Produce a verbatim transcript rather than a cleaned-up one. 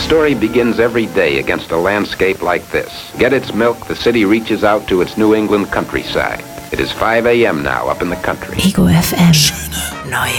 story begins every day against a landscape like this. Get its milk, the city reaches out to its New England countryside. It is five a.m. now up in the country. Ego F M. Schöne neue